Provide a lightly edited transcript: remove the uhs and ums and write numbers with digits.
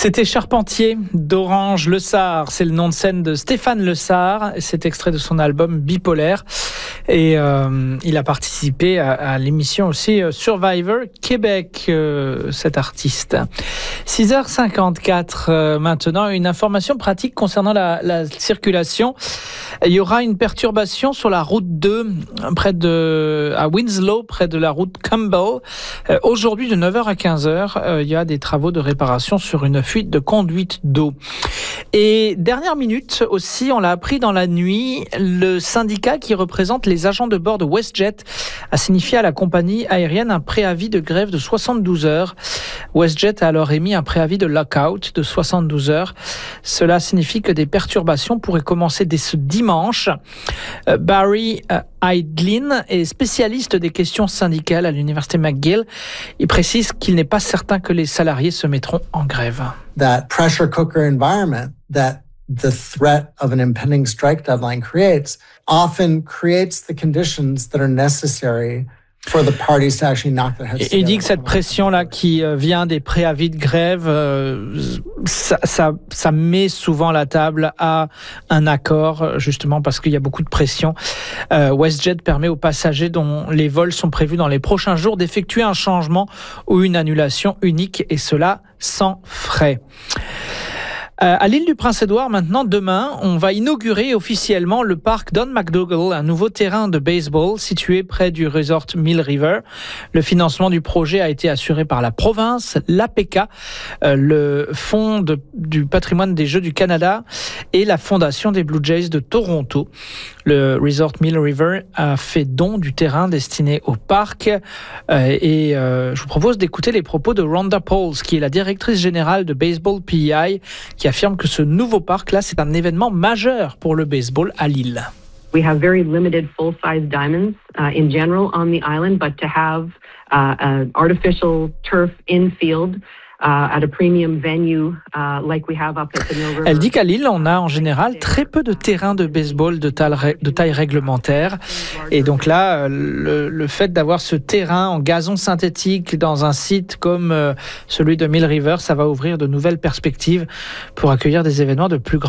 C'était Charpentier d'Orange Le Sard. C'est le nom de scène de Stéphane Le Sard. C'est extrait de son album Bipolaire. Et il a participé à l'émission aussi Survivor Québec, cet artiste. 6h54 maintenant. Une information pratique concernant la circulation. Il y aura une perturbation sur la route 2 à Winslow, près de la route Campbell. Aujourd'hui, de 9h à 15h, il y a des travaux de réparation sur une fuite de conduite d'eau. Et dernière minute aussi, on l'a appris dans la nuit, le syndicat qui représente les agents de bord de WestJet a signifié à la compagnie aérienne un préavis de grève de 72 heures. WestJet a alors émis un préavis de lockout de 72 heures. Cela signifie que des perturbations pourraient commencer dès ce dimanche. Barry Eidlin est spécialiste des questions syndicales à l'université McGill. Il précise qu'il n'est pas certain que les salariés se mettront en grève. That pressure cooker environment that the threat of an impending strike deadline often creates the conditions that are necessary for the parties to actually knock their heads together. Il dit que cette pression-là qui vient des préavis de grève, ça met souvent la table à un accord, justement parce qu'il y a beaucoup de pression. WestJet permet aux passagers dont les vols sont prévus dans les prochains jours d'effectuer un changement ou une annulation unique, et cela sans frais. À l'île du Prince-Édouard, maintenant, demain, on va inaugurer officiellement le parc Don McDougall, un nouveau terrain de baseball situé près du resort Mill River. Le financement du projet a été assuré par la province, l'APK, le Fonds du patrimoine des Jeux du Canada et la Fondation des Blue Jays de Toronto. Le resort Mill River a fait don du terrain destiné au parc. Je vous propose d'écouter les propos de Rhonda Pauls, qui est la directrice générale de Baseball PEI, qui affirme que ce nouveau parc-là, c'est un événement majeur pour le baseball à l'île. We have very limited full-size diamonds in general on the island, but to have an artificial turf infield at a premium venue like we have up at the Mill River. Elle dit qu'à Lille, on a en général très peu de terrains de baseball de taille réglementaire. Et donc là, le fait d'avoir ce terrain en gazon synthétique dans un site comme celui de Mill River, ça va ouvrir de nouvelles perspectives pour accueillir des événements de plus grande